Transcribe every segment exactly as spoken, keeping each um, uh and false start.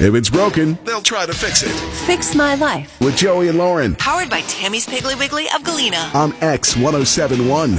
If it's broken, they'll try to fix it. Fix My Life. With Joey and Lauren. Powered by Tammy's Piggly Wiggly of Galena. On X one oh seven one.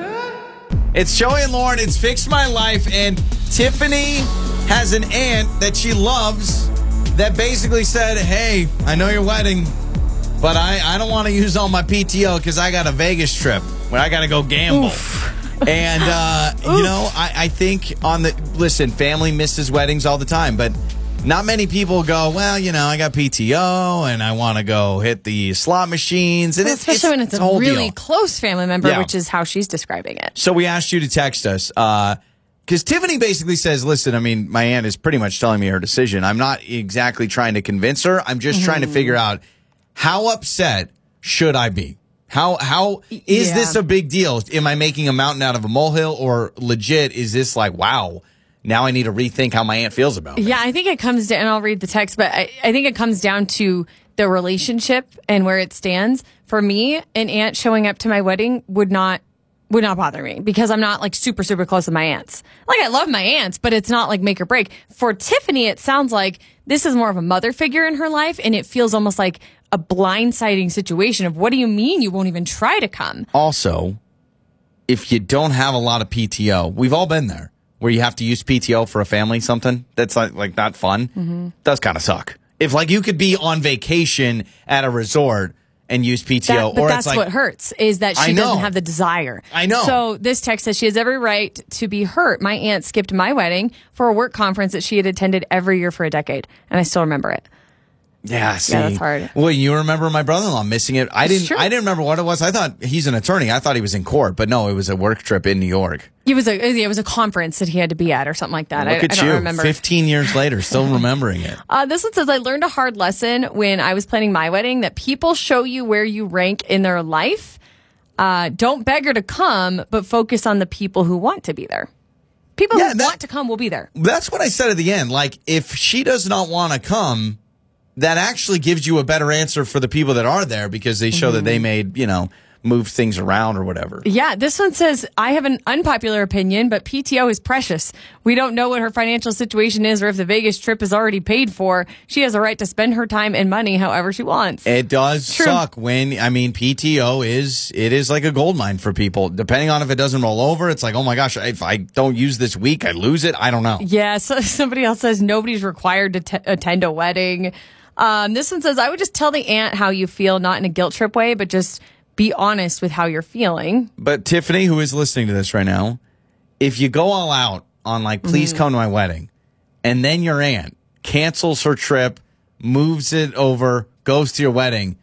It's Joey and Lauren. It's Fix My Life. And Tiffany has an aunt that she loves that basically said, hey, I know your wedding, but I, I don't want to use all my P T O because I got a Vegas trip where I got to go gamble. Oof. And, uh, you know, I, I think on the, listen, family misses weddings all the time, but not many people go, well, you know, I got P T O and I want to go hit the slot machines. And well, it's, especially it's, when it's, it's a a really deal. close family member, Yeah. which is how she's describing it. So we asked you to text us, uh, because Tiffany basically says, listen, I mean, my aunt is pretty much telling me her decision. I'm not exactly trying to convince her. I'm just mm-hmm. trying to figure out how upset should I be? How how is yeah. this a big deal? Am I making a mountain out of a molehill, or legit is this like, wow, now I need to rethink how my aunt feels about it? Yeah, I think it comes down, and I'll read the text, but I, I think it comes down to the relationship and where it stands. For me, an aunt showing up to my wedding would not would not bother me because I'm not like super, super close with my aunts. Like, I love my aunts, but it's not like make or break. For Tiffany, it sounds like this is more of a mother figure in her life, and it feels almost like a blindsiding situation of, what do you mean you won't even try to come? Also, if you don't have a lot of P T O, we've all been there, where you have to use P T O for a family, something that's like, like not fun, mm-hmm. does kind of suck. If like you could be on vacation at a resort and use P T O, that, but or that's it's like, what hurts, is that she doesn't have the desire. I know. So this text says she has every right to be hurt. My aunt skipped my wedding for a work conference that she had attended every year for a decade, and I still remember it. Yeah, see. Yeah, that's hard. Well, you remember my brother-in-law missing it. I didn't. Sure. I didn't remember what it was. I thought he's an attorney. I thought he was in court, but no, it was a work trip in New York. It was a it was a conference that he had to be at or something like that. Look I, at I don't you, remember. fifteen years later, still remembering it. Uh, this one says, I learned a hard lesson when I was planning my wedding that people show you where you rank in their life. Uh, don't beg her to come, but focus on the people who want to be there. People Yeah, who that- want to come will be there. That's what I said at the end. Like, if she does not want to come, that actually gives you a better answer for the people that are there because they show mm-hmm. that they made, you know, moved things around or whatever. Yeah, this one says, I have an unpopular opinion, but P T O is precious. We don't know what her financial situation is or if the Vegas trip is already paid for. She has a right to spend her time and money however she wants. It does True. suck when, I mean, P T O is, it is like a gold mine for people. Depending on if it doesn't roll over, it's like, oh my gosh, if I don't use this week, I lose it. I don't know. Yeah, so somebody else says nobody's required to t- attend a wedding. Um, this one says, I would just tell the aunt how you feel, not in a guilt trip way, but just be honest with how you're feeling. But Tiffany, who is listening to this right now, if you go all out on like, please mm-hmm. come to my wedding, and then your aunt cancels her trip, moves it over, goes to your wedding,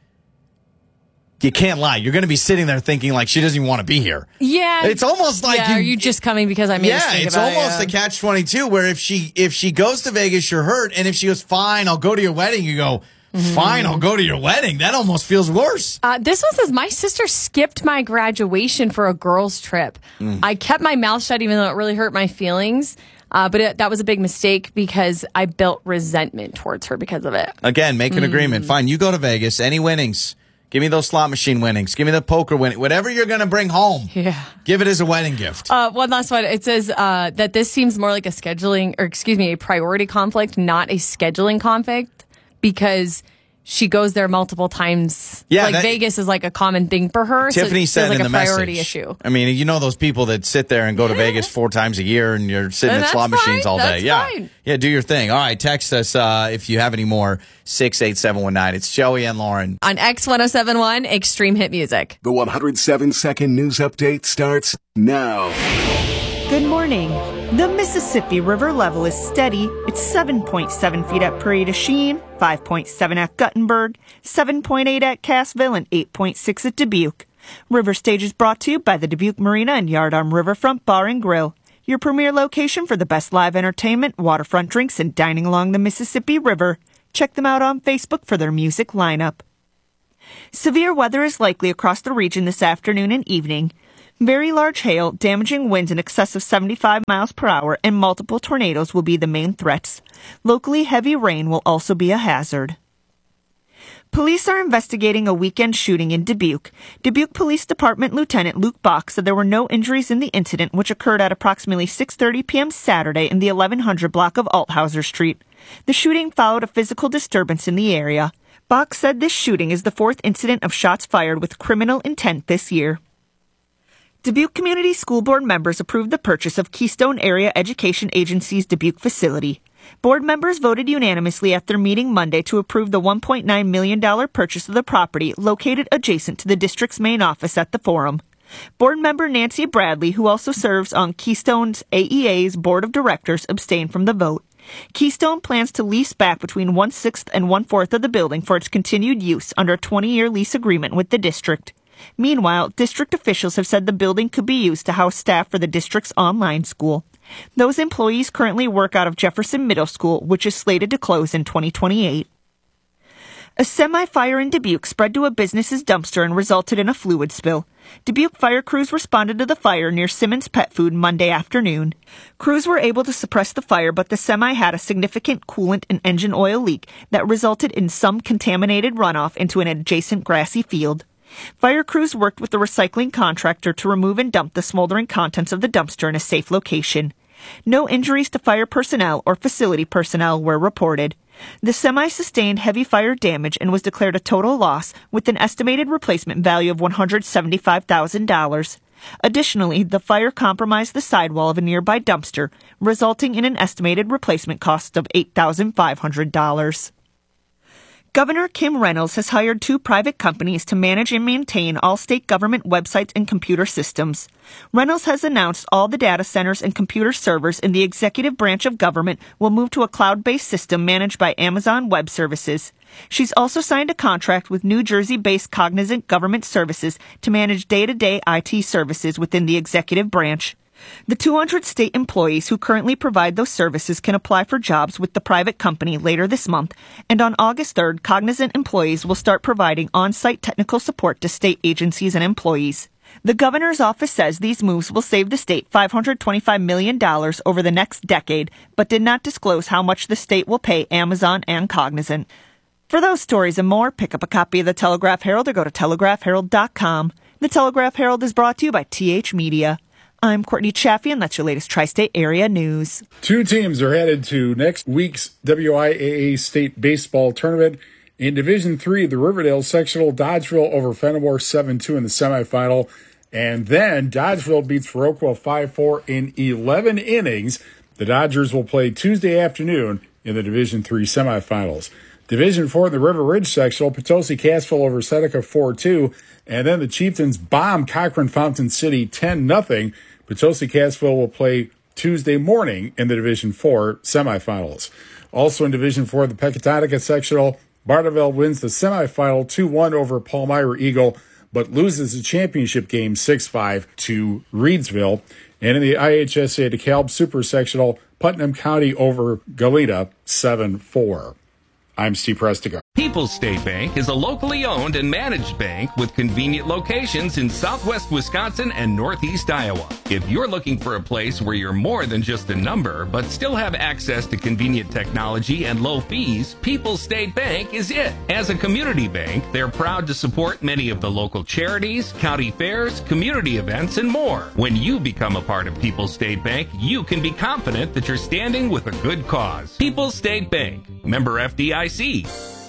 you can't lie. You're going to be sitting there thinking like she doesn't even want to be here. Yeah. It's almost like yeah, you, are you just coming because I made yeah, us think it's about almost it, the yeah. catch twenty-two where if she if she goes to Vegas, you're hurt, and if she goes, fine, I'll go to your wedding, you go, fine, I'll go to your wedding. That almost feels worse. Uh, this one says, my sister skipped my graduation for a girls' trip. Mm. I kept my mouth shut even though it really hurt my feelings. Uh, but it, that was a big mistake because I built resentment towards her because of it. Again, make an Mm. agreement. Fine, you go to Vegas. Any winnings? Give me those slot machine winnings. Give me the poker winning. Whatever you're going to bring home, yeah. give it as a wedding gift. Uh, one last one. It says uh, that this seems more like a scheduling, or excuse me, a priority conflict, not a scheduling conflict, because she goes there multiple times. Yeah, like that, Vegas is like a common thing for her. Tiffany so said like in a the priority message. issue. I mean, you know those people that sit there and go to Vegas four times a year, and you're sitting And at slot that's machines fine. all day. That's yeah, fine. yeah, do your thing. All right, text us uh, if you have any more. Six eight seven one nine. It's Joey and Lauren on X one oh seven one Extreme Hit Music. The one hundred seven second news update starts now. Good morning. The Mississippi River level is steady. It's seven point seven feet at Prairie du Chien, five point seven at Guttenberg, seven point eight at Cassville, and eight point six at Dubuque. River Stage is brought to you by the Dubuque Marina and Yardarm Riverfront Bar and Grill, your premier location for the best live entertainment, waterfront drinks, and dining along the Mississippi River. Check them out on Facebook for their music lineup. Severe weather is likely across the region this afternoon and evening. Very large hail, damaging winds in excess of seventy-five miles per hour, and multiple tornadoes will be the main threats. Locally, heavy rain will also be a hazard. Police are investigating a weekend shooting in Dubuque. Dubuque Police Department Lieutenant Luke Bach said there were no injuries in the incident, which occurred at approximately six thirty p.m. Saturday in the eleven hundred block of Althauser Street. The shooting followed a physical disturbance in the area. Bach said this shooting is the fourth incident of shots fired with criminal intent this year. Dubuque Community School Board members approved the purchase of Keystone Area Education Agency's Dubuque facility. Board members voted unanimously at their meeting Monday to approve the one point nine million dollars purchase of the property located adjacent to the district's main office at the Forum. Board member Nancy Bradley, who also serves on Keystone's A E A's board of directors, abstained from the vote. Keystone plans to lease back between one-sixth and one-fourth of the building for its continued use under a twenty-year lease agreement with the district. Meanwhile, district officials have said the building could be used to house staff for the district's online school. Those employees currently work out of Jefferson Middle School, which is slated to close in twenty twenty-eight. A semi-fire in Dubuque spread to a business's dumpster and resulted in a fluid spill. Dubuque fire crews responded to the fire near Simmons Pet Food Monday afternoon. Crews were able to suppress the fire, but the semi had a significant coolant and engine oil leak that resulted in some contaminated runoff into an adjacent grassy field. Fire crews worked with the recycling contractor to remove and dump the smoldering contents of the dumpster in a safe location. No injuries to fire personnel or facility personnel were reported. The semi sustained heavy fire damage and was declared a total loss with an estimated replacement value of one hundred seventy-five thousand dollars. Additionally, the fire compromised the sidewall of a nearby dumpster, resulting in an estimated replacement cost of eight thousand five hundred dollars. Governor Kim Reynolds has hired two private companies to manage and maintain all state government websites and computer systems. Reynolds has announced all the data centers and computer servers in the executive branch of government will move to a cloud-based system managed by Amazon Web Services. She's also signed a contract with New Jersey-based Cognizant Government Services to manage day-to-day I T services within the executive branch. The two hundred state employees who currently provide those services can apply for jobs with the private company later this month, and on August third, Cognizant employees will start providing on-site technical support to state agencies and employees. The governor's office says these moves will save the state five hundred twenty-five million dollars over the next decade, but did not disclose how much the state will pay Amazon and Cognizant. For those stories and more, pick up a copy of the Telegraph Herald or go to telegraph herald dot com. The Telegraph Herald is brought to you by T H Media. I'm Courtney Chaffee, and that's your latest Tri-State Area news. Two teams are headed to next week's W I A A State Baseball Tournament. In Division three, the Riverdale Sectional, Dodgeville over Fenimore seven two in the semifinal. And then Dodgeville beats Viroqua five four in eleven innings. The Dodgers will play Tuesday afternoon in the Division three semifinals. Division four, the River Ridge Sectional, Potosi-Cassville over Seneca four two. And then the Chieftains bomb Cochran Fountain City ten nothing. Potosi-Cassville will play Tuesday morning in the Division four semifinals. Also in Division four, the Pecatonica Sectional, Barterville wins the semifinal two one over Palmyra Eagle, but loses the championship game six five to Reedsville. And in the I H S A DeKalb Super Sectional, Putnam County over Galena seven four. I'm Steve Prestico. People's State Bank is a locally owned and managed bank with convenient locations in southwest Wisconsin and northeast Iowa. If you're looking for a place where you're more than just a number, but still have access to convenient technology and low fees, People's State Bank is it. As a community bank, they're proud to support many of the local charities, county fairs, community events, and more. When you become a part of People's State Bank, you can be confident that you're standing with a good cause. People's State Bank, member F D I C.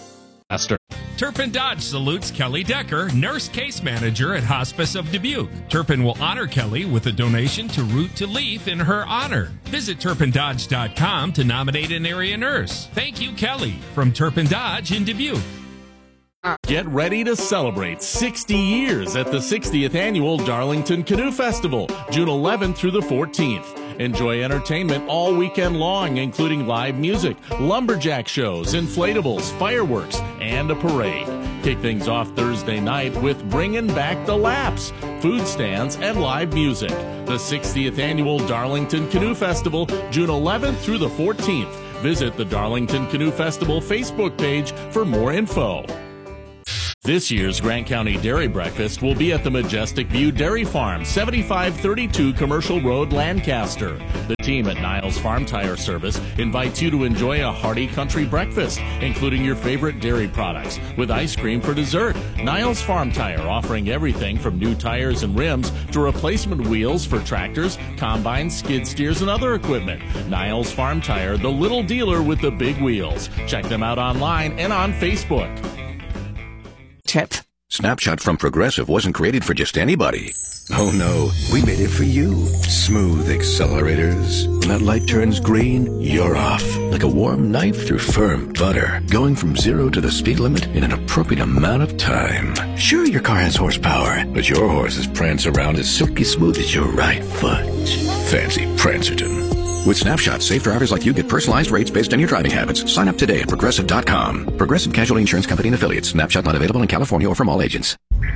Turpin Dodge salutes Kelly Decker, nurse case manager at Hospice of Dubuque. Turpin will honor Kelly with a donation to Root to Leaf in her honor. Visit turpin dodge dot com to nominate an area nurse. Thank you, Kelly, from Turpin Dodge in Dubuque. Get ready to celebrate sixty years at the sixtieth Annual Darlington Canoe Festival, June eleventh through the fourteenth. Enjoy entertainment all weekend long, including live music, lumberjack shows, inflatables, fireworks, and a parade. Kick things off Thursday night with Bringin' Back the Laps, food stands, and live music. The sixtieth Annual Darlington Canoe Festival, June eleventh through the fourteenth. Visit the Darlington Canoe Festival Facebook page for more info. This year's Grant County Dairy Breakfast will be at the Majestic View Dairy Farm, seventy-five thirty-two Commercial Road, Lancaster. The team at Niles Farm Tire Service invites you to enjoy a hearty country breakfast, including your favorite dairy products, with ice cream for dessert. Niles Farm Tire offering everything from new tires and rims to replacement wheels for tractors, combines, skid steers, and other equipment. Niles Farm Tire, the little dealer with the big wheels. Check them out online and on Facebook. Tip. Snapshot from Progressive wasn't created for just anybody. Oh no, we made it for you. Smooth accelerators. When that light turns green, you're off. Like a warm knife through firm butter. Going from zero to the speed limit in an appropriate amount of time. Sure, your car has horsepower, but your horses prance around as silky smooth as your right foot. Fancy Prancerton. With Snapshot, safe drivers like you get personalized rates based on your driving habits. Sign up today at Progressive dot com. Progressive Casualty Insurance Company and Affiliates. Snapshot not available in California or from all agents.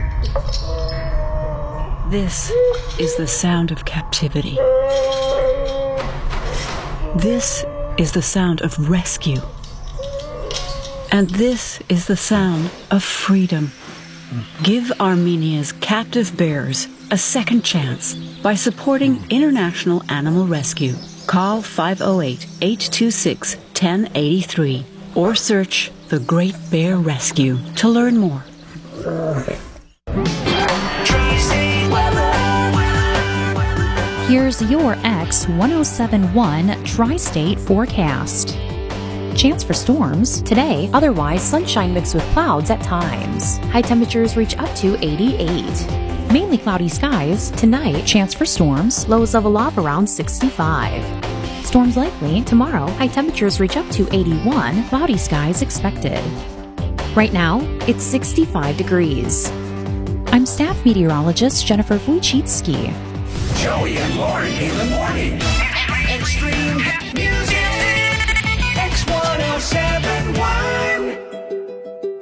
This is the sound of captivity. This is the sound of rescue. And this is the sound of freedom. Give Armenia's captive bears a second chance by supporting International Animal Rescue. Call five oh eight, eight two six, one oh eight three or search The Great Bear Rescue to learn more. Here's your X one oh seven point one Tri-State forecast. Chance for storms today, otherwise sunshine mixed with clouds at times. High temperatures reach up to eighty-eight. Mainly cloudy skies tonight, chance for storms, lows level off around sixty-five. Storms likely tomorrow, high temperatures reach up to eighty-one, cloudy skies expected. Right now, it's sixty-five degrees. I'm staff meteorologist Jennifer Wojcicki. Joey and Laurie in the morning. Extreme music. X one oh seven.